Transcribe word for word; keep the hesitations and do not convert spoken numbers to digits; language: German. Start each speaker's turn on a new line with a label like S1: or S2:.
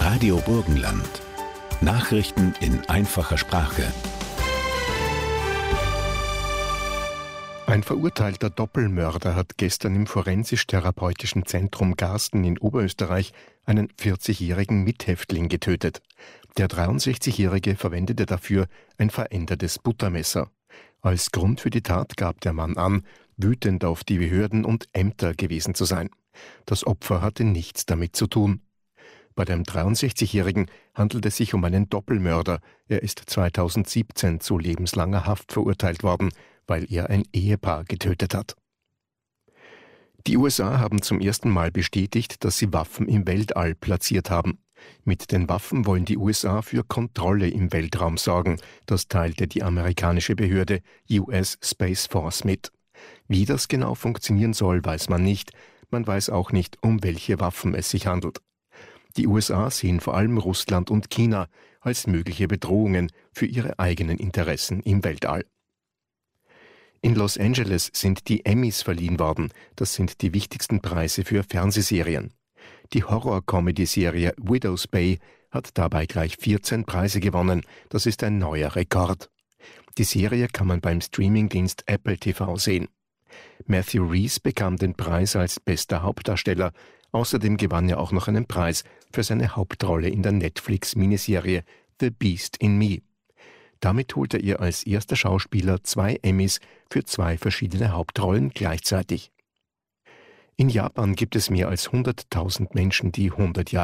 S1: Radio Burgenland. Nachrichten in einfacher Sprache.
S2: Ein verurteilter Doppelmörder hat gestern im Forensisch-Therapeutischen Zentrum Garsten in Oberösterreich einen vierzigjährigen Mithäftling getötet. Der dreiundsechzigjährige verwendete dafür ein verändertes Buttermesser. Als Grund für die Tat gab der Mann an, wütend auf die Behörden und Ämter gewesen zu sein. Das Opfer hatte nichts damit zu tun. Bei dem dreiundsechzigjährigen handelt es sich um einen Doppelmörder. Er ist zweitausendsiebzehn zu lebenslanger Haft verurteilt worden, weil er ein Ehepaar getötet hat. Die U S A haben zum ersten Mal bestätigt, dass sie Waffen im Weltall platziert haben. Mit den Waffen wollen die U S A für Kontrolle im Weltraum sorgen. Das teilte die amerikanische Behörde U S Space Force mit. Wie das genau funktionieren soll, weiß man nicht. Man weiß auch nicht, um welche Waffen es sich handelt. Die U S A sehen vor allem Russland und China als mögliche Bedrohungen für ihre eigenen Interessen im Weltall. In Los Angeles sind die Emmys verliehen worden. Das sind die wichtigsten Preise für Fernsehserien. Die Horror-Comedy-Serie Widow's Bay hat dabei gleich vierzehn Preise gewonnen. Das ist ein neuer Rekord. Die Serie kann man beim Streamingdienst Apple T V sehen. Matthew Rhys bekam den Preis als bester Hauptdarsteller. Außerdem gewann er auch noch einen Preis für seine Hauptrolle in der Netflix-Miniserie The Beast in Me. Damit holte er als erster Schauspieler zwei Emmys für zwei verschiedene Hauptrollen gleichzeitig. In Japan gibt es mehr als hunderttausend Menschen, die hundert Jahre